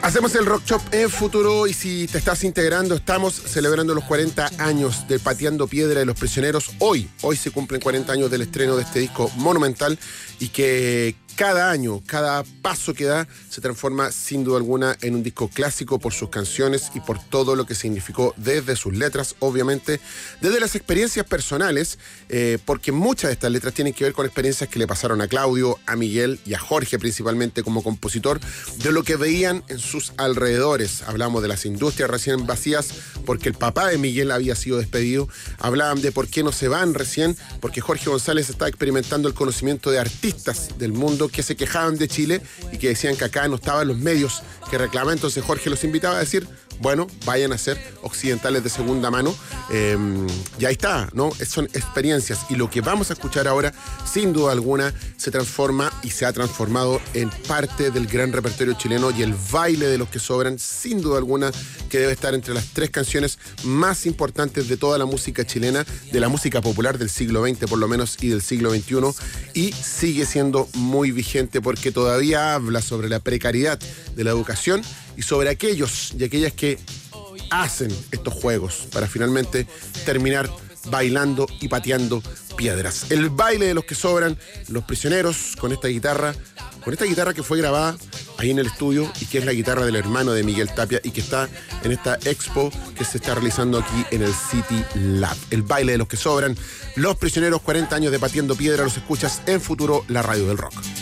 Hacemos el Rock Shop en Futuro y si te estás integrando, estamos celebrando los 40 años de Pateando Piedra de Los Prisioneros. Hoy se cumplen 40 años del estreno de este disco monumental y que cada año, cada paso que da, se transforma sin duda alguna en un disco clásico por sus canciones y por todo lo que significó desde sus letras, obviamente, desde las experiencias personales, porque muchas de estas letras tienen que ver con experiencias que le pasaron a Claudio, a Miguel y a Jorge principalmente como compositor, de lo que veían en sus alrededores. Hablamos de las industrias recién vacías porque el papá de Miguel había sido despedido. Hablaban de por qué no se van recién, porque Jorge González está experimentando el conocimiento de artistas del mundo que se quejaban de Chile y que decían que acá no estaban los medios que reclamaban. Entonces Jorge los invitaba a decir, bueno, vayan a ser occidentales de segunda mano. Y ahí está, ¿no? Son experiencias. Y lo que vamos a escuchar ahora, sin duda alguna, se transforma y se ha transformado en parte del gran repertorio chileno y el baile de los que sobran, sin duda alguna, que debe estar entre las 3 canciones más importantes de toda la música chilena, de la música popular del siglo XX por lo menos y del siglo XXI, y sigue siendo muy vigente porque todavía habla sobre la precariedad de la educación y sobre aquellos y aquellas que hacen estos juegos para finalmente terminar bailando y pateando piedras. El baile de los que sobran, Los Prisioneros, con esta guitarra que fue grabada ahí en el estudio y que es la guitarra del hermano de Miguel Tapia y que está en esta expo que se está realizando aquí en el City Lab. El baile de los que sobran, Los Prisioneros, 40 años de Pateando Piedra, los escuchas en Futuro, la radio del rock.